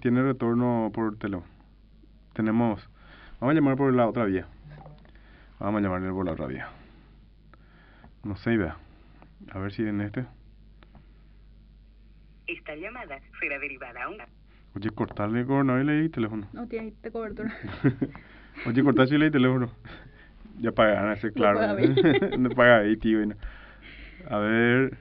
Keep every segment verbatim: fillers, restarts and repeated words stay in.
tiene retorno por teléfono. Tenemos, vamos a llamar por la otra vía. Vamos a llamarle por la otra vía. No sé, vea. A ver si en este. Esta llamada será derivada a un... Oye, cortarle el coronavirus y leí teléfono. No tiene de cobertura. Oye, cortarle y leí teléfono. Ya pagan, ese claro. No paga ahí. No paga ahí, tío. Bueno. A ver.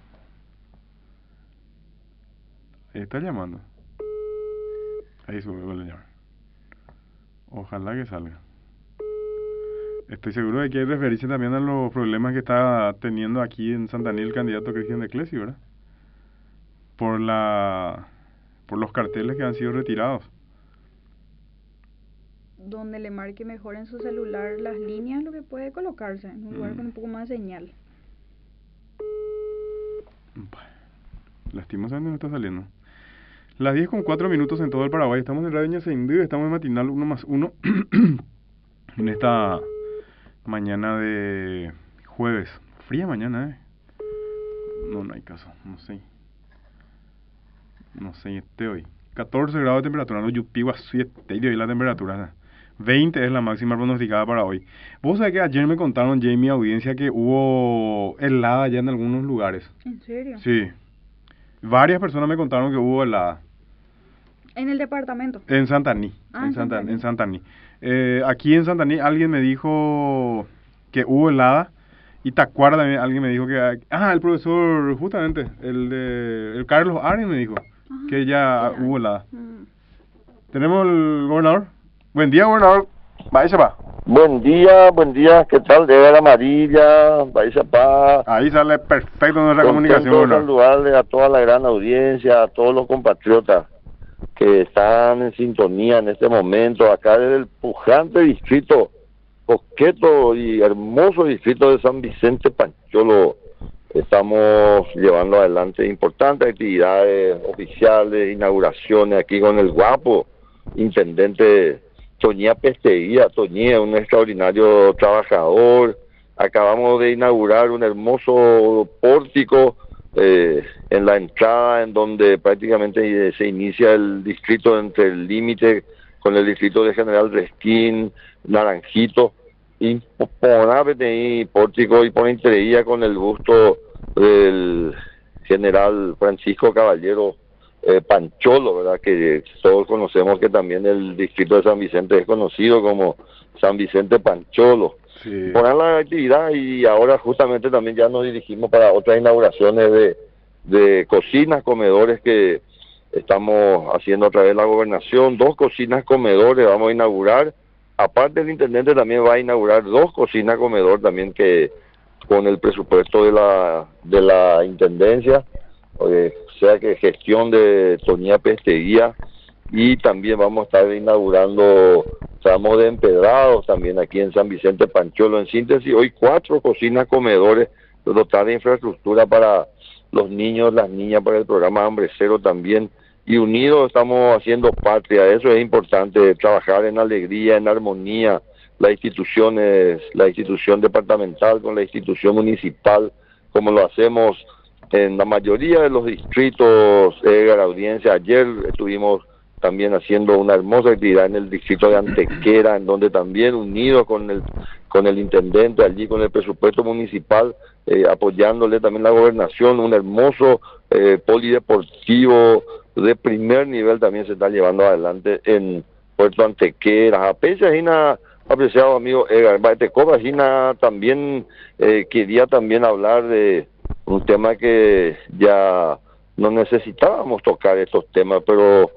Ahí está llamando. Ahí sube con la llamada. Ojalá que salga. Estoy seguro de que hay referencia también a los problemas que está teniendo aquí en Santa Anita el candidato Cristian de Clesi, ¿verdad? Por la por los carteles que han sido retirados. Donde le marque mejor en su celular las líneas, lo que puede colocarse en un lugar mm. con un poco más de señal. Lastimosamente no está saliendo. Las diez con cuatro minutos en todo el Paraguay. Estamos en Radio Ñaceindú, estamos en Matinal uno más uno. En esta mañana de jueves. Fría mañana, ¿eh? No, no hay caso. No sé. No sé, este hoy. catorce grados de temperatura. No, Yupiwa, siete y de hoy la temperatura. veinte es la máxima pronosticada para hoy. Vos sabés que ayer me contaron, Jamie, audiencia, que hubo helada ya en algunos lugares. ¿En serio? Sí. Varias personas me contaron que hubo helada. ¿En el departamento? En Santaní. Ah, en Santaní. En Santaní. Santaní. Eh, aquí en Santaní alguien me dijo que hubo helada. Y Tacuara también alguien me dijo que... Ah, el profesor, justamente, el de... El Carlos Arias me dijo Ajá, que ya hubo helada. Mm. ¿Tenemos el gobernador? Buen día, gobernador. Vaya, pa. Buen día, buen día. ¿Qué tal? De la amarilla, vaya, pa. Ahí sale perfecto nuestra Contento comunicación, de gobernador. saludarle a toda la gran audiencia, a todos los compatriotas que están en sintonía en este momento, acá desde el pujante distrito, coqueto y hermoso distrito de San Vicente Pancholo. Estamos llevando adelante importantes actividades oficiales, inauguraciones aquí con el guapo intendente Toñía Pesteguía. Toñía, un extraordinario trabajador. Acabamos de inaugurar un hermoso pórtico eh, en la entrada, en donde prácticamente se inicia el distrito entre el límite con el distrito de General Resquín, Naranjito, y por y pórtico y por entreía con el busto del general Francisco Caballero eh, Pancholo, ¿verdad? Que todos conocemos que también el distrito de San Vicente es conocido como San Vicente Pancholo. Sí. Por la actividad, y ahora justamente también ya nos dirigimos para otras inauguraciones de, de cocinas, comedores que estamos haciendo a través de la gobernación. Dos cocinas, comedores vamos a inaugurar. Aparte, el intendente también va a inaugurar dos cocinas, comedor también que con el presupuesto de la de la intendencia, eh, o sea que gestión de Toñía Pesteguía, y también vamos a estar inaugurando tramos de empedrados también aquí en San Vicente Pancholo. En síntesis, hoy cuatro cocinas, comedores, dotar de infraestructura para los niños, las niñas, para el programa Hambre Cero también. Y unidos estamos haciendo patria. Eso es importante, trabajar en alegría, en armonía, las instituciones, la institución departamental con la institución municipal, como lo hacemos en la mayoría de los distritos. Eh, la audiencia, ayer estuvimos también haciendo una hermosa actividad en el distrito de Antequera, en donde también unidos con el con el intendente allí, con el presupuesto municipal, eh, apoyándole también la gobernación, un hermoso eh, polideportivo de primer nivel también se está llevando adelante en Puerto Antequera. A pesar de apreciado amigo Edgar, Baetecoba, también eh, quería también hablar de un tema que ya no necesitábamos tocar estos temas, pero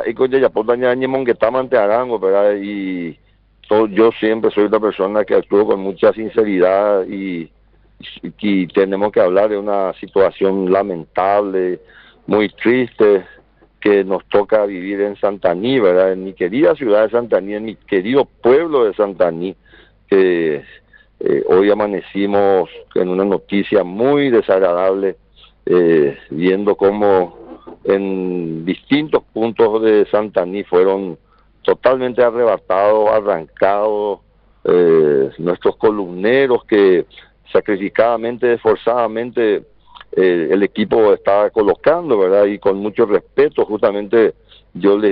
y todo, yo siempre soy una persona que actúo con mucha sinceridad, y, y, y tenemos que hablar de una situación lamentable, muy triste, que nos toca vivir en Santaní, ¿verdad? En mi querida ciudad de Santaní, en mi querido pueblo de Santaní, que eh, hoy amanecimos en una noticia muy desagradable, eh, viendo cómo en distintos puntos de Santaní fueron totalmente arrebatados, arrancados, eh, nuestros columneros que sacrificadamente, esforzadamente, eh, el equipo estaba colocando, ¿verdad? Y con mucho respeto, justamente yo les